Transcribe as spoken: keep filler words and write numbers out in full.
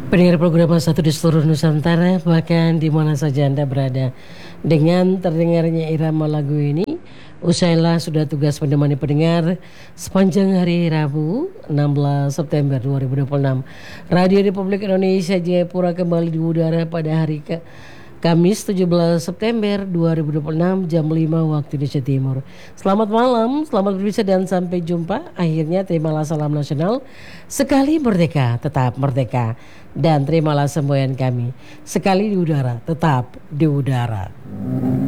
Pendengar program satu di seluruh Nusantara, bahkan di mana saja Anda berada. Dengan terdengarnya irama lagu ini, usailah sudah tugas menemani pendengar sepanjang hari Rabu enam belas September dua ribu dua puluh enam. Radio Republik Indonesia Jayapura kembali di udara pada hari ke Kamis tujuh belas September dua ribu dua puluh enam jam lima waktu Indonesia Timur. Selamat malam, selamat berpisah dan sampai jumpa. Akhirnya terimalah salam nasional. Sekali merdeka, tetap merdeka. Dan terimalah semboyan kami. Sekali di udara, tetap di udara.